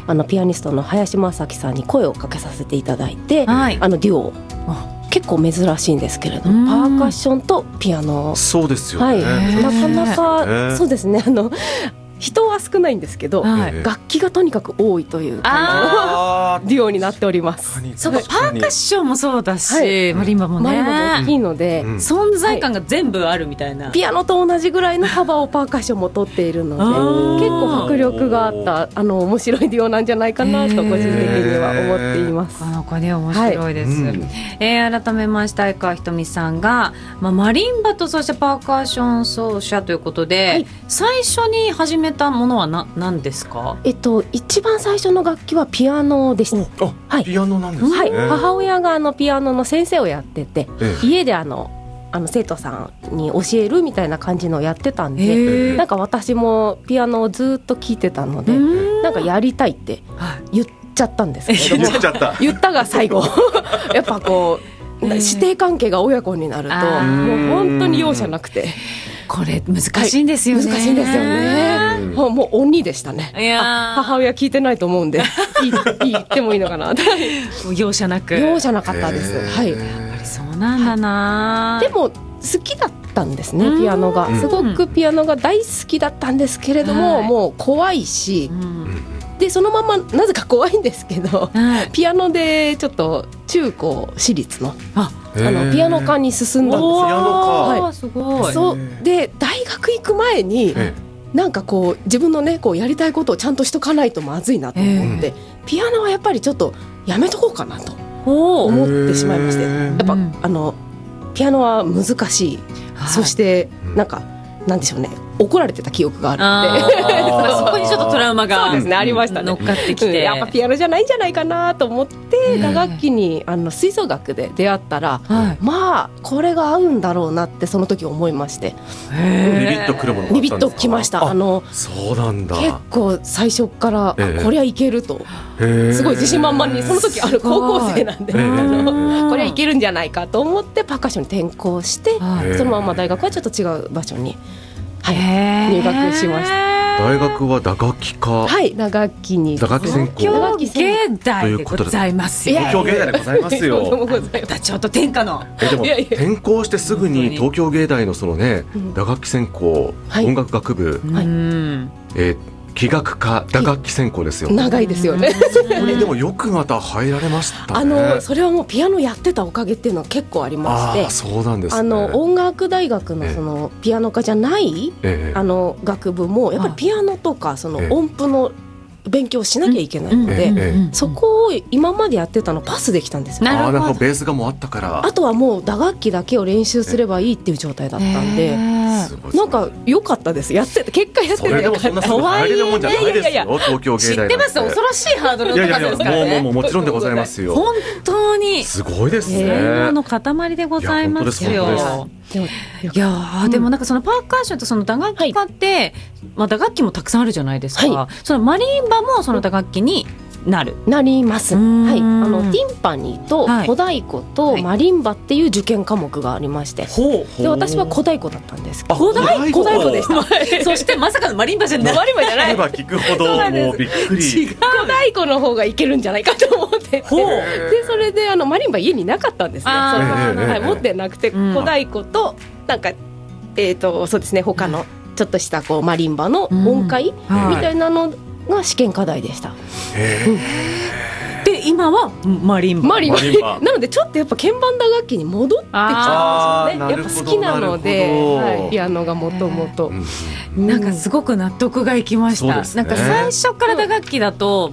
ピアニストの林正樹さんに声をかけさせていただいて、 はい、 デュオ結構珍しいんですけれども、パーカッションとピアノ、 そうですよね、 はい、なかなか、そうですね、人は少ないんですけど、楽器がとにかく多いという感じのデュオになっております。 そうか、パーカッションもそうだし、マリンバもね、 マリンバも大きいので、 存在感が全部あるみたいな、 ピアノと同じぐらいの幅をパーカッションも取っているので、結構迫力があった面白いデュオなんじゃないかなと個人的には思っています。 なかなかね、面白いです、改めまして相川ひとみさんが、マリンバとそしてパーカッション奏者ということで、最初に始めたものは何ですか？ 一番最初の楽器はピアノでした。 はい、ピアノなんですね。 はい、母親がピアノの先生をやってて、家で生徒さんに教えるみたいな感じのをやってたんで、なんか私もピアノをずっと聴いてたので、なんかやりたいって言っちゃったんですけれども、言ったが最後やっぱこう師弟関係が親子になるともう本当に容赦なくて、 これ難しいんですよね、 難しいんですよね、もう鬼でしたね。母親聞いてないと思うんで言ってもいいのかな容赦なく、 容赦なかったです。はい、やっぱりそうなんだな。 でも好きだったんですね、ピアノが。すごくピアノが大好きだったんですけれども、もう怖いし、でそのままなぜか怖いんですけど、ピアノでちょっと中高私立のピアノ科に進んだんですよ。 ピアノ科、 すごい。 そうで大学行く前に、なんかこう自分のねこうやりたいことをちゃんとしとかないとまずいなと思って、ピアノはやっぱりちょっとやめとこうかなと思ってしまいまして、やっぱピアノは難しい、そしてなんでしょうね、怒られてた記憶があるのでそこにちょっとトラウマが、 そうですね、ありましたね。 乗っかってきて、 やっぱピアノじゃないんじゃないかなと思って、打楽器に吹奏楽で出会ったら、まあこれが合うんだろうなってその時思いまして、 ビビッとくるものがあったんですか？ ビビッときました。 そうなんだ。 結構最初からこりゃいけると、すごい自信満々に、その時高校生なんでこりゃいけるんじゃないかと思ってパーカッションに転校して、そのまま大学はちょっと違う場所に入学しました。 大学は打楽器科。 はい、打楽器に。 打楽器専攻。 東京芸大でございますよ。 東京芸大でございますよ。 ちょっと天下の。 でも転校してすぐに東京芸大のそのね、打楽器専攻、音楽学部、器楽科打楽器専攻ですよ。 長いですよね。 そこにでもよくまた入られましたね。 それはもうピアノやってたおかげっていうのは結構ありまして、 そうなんですね。 音楽大学のそのピアノ科じゃない学部もやっぱりピアノとかその音符の勉強しなきゃいけないので、そこを今までやってたのパスできたんですよ。 なんかベースがもうあったから、 あとはもう打楽器だけを練習すればいいっていう状態だったんで、なんか良かったです。やってて結果やってて、 それでもそんなすぐ入れるもんじゃないですよ。東京芸大知ってます。恐ろしいハードルの高さですからね。 もちろんでございますよ。 本当にすごいですね。 才能の塊でございますよ。いやでもなんかそのパーカッションとその打楽器科って、打楽器もたくさんあるじゃないですか。そのマリンバもその打楽器になります。はい、ティンパニーと小太鼓とマリンバっていう受験科目がありまして、で私は小太鼓だったんです。 小太鼓でした。 そしてまさかのマリンバじゃない。 マリンバじゃない。 聞くほどもうびっくり。 小太鼓の方がいけるんじゃないかと思ってて、でそれでマリンバ家になかったんですね。持ってなくて、小太鼓となんかそうですね、他のちょっとしたこうマリンバの音階みたいなのが試験課題でした。 で今はマリンバなのでちょっとやっぱ鍵盤打楽器に戻ってきたんですよね。やっぱ好きなので、ピアノがもともとなんかすごく納得がいきました。なんか最初から打楽器だと